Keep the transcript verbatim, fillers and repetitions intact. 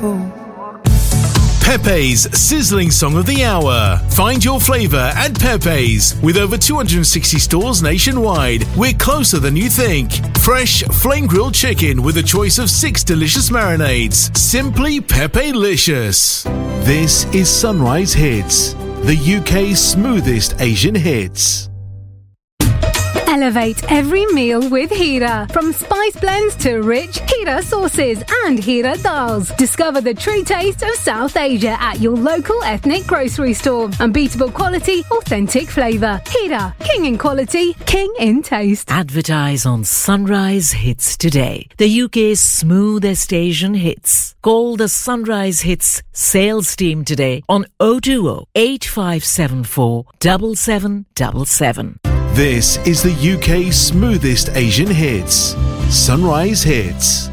Marco. Pepe's Sizzling Song of the Hour. Find your flavour at Pepe's. With over two hundred sixty stores nationwide, we're closer than you think. Fresh, flame-grilled chicken with a choice of six delicious marinades. Simply Pepe-licious. This is Sunrise Hits, the U K's smoothest Asian hits. Elevate every meal with Hira. From spice blends to rich Hira sauces and Hira dals. Discover the true taste of South Asia at your local ethnic grocery store. Unbeatable quality, authentic flavour. Hira, king in quality, king in taste. Advertise on Sunrise Hits today. The U K's smoothest Asian hits. Call the Sunrise Hits sales team today on oh two oh, eight five seven four, seven seven seven seven. This is the U K's smoothest Asian hits. Sunrise Hits.